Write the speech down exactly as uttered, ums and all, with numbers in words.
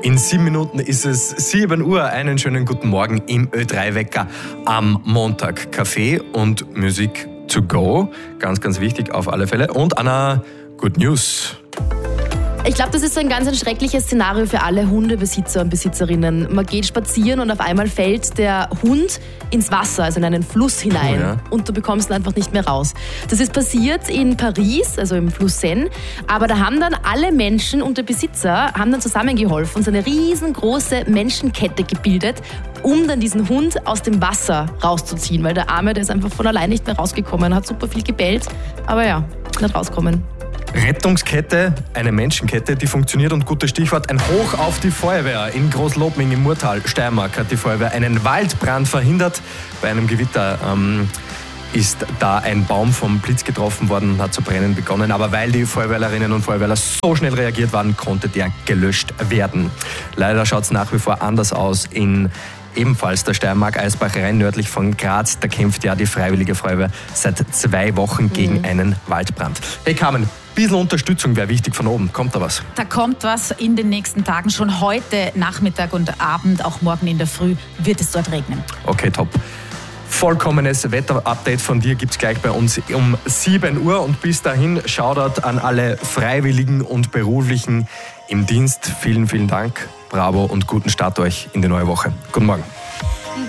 In sieben Minuten ist es sieben Uhr. Einen schönen guten Morgen im Ö drei Wecker am Montag. Kaffee und Musik to go. Ganz, ganz wichtig auf alle Fälle. Und Anna, Good News. Ich glaube, das ist so ein ganz ein schreckliches Szenario für alle Hundebesitzer und Besitzerinnen. Man geht spazieren und auf einmal fällt der Hund ins Wasser, also in einen Fluss hinein. Oh ja. Und du bekommst ihn einfach nicht mehr raus. Das ist passiert in Paris, also im Fluss Seine. Aber da haben dann alle Menschen und der Besitzer haben dann zusammengeholfen und so eine riesengroße Menschenkette gebildet, um dann diesen Hund aus dem Wasser rauszuziehen. Weil der Arme, der ist einfach von allein nicht mehr rausgekommen, hat super viel gebellt. Aber ja, nicht rauskommen. Rettungskette, eine Menschenkette, die funktioniert und gutes Stichwort, ein Hoch auf die Feuerwehr. In Großlobming im Murtal, Steiermark, hat die Feuerwehr einen Waldbrand verhindert. Bei einem Gewitter ähm, ist da ein Baum vom Blitz getroffen worden und hat zu brennen begonnen. Aber weil die Feuerwehrlerinnen und Feuerwehrler so schnell reagiert waren, konnte der gelöscht werden. Leider schaut es nach wie vor anders aus in ebenfalls der Steiermark-Eisbach rein nördlich von Graz. Da kämpft ja die Freiwillige Feuerwehr seit zwei Wochen gegen mhm. einen Waldbrand. Hey Carmen, ein bisschen Unterstützung wäre wichtig von oben. Kommt da was? Da kommt was in den nächsten Tagen. Schon heute Nachmittag und Abend, auch morgen in der Früh, wird es dort regnen. Okay, top. Vollkommenes Wetterupdate von dir gibt es gleich bei uns um sieben Uhr. Und bis dahin, Shoutout an alle Freiwilligen und Beruflichen im Dienst. Vielen, vielen Dank. Bravo und guten Start euch in die neue Woche. Guten Morgen.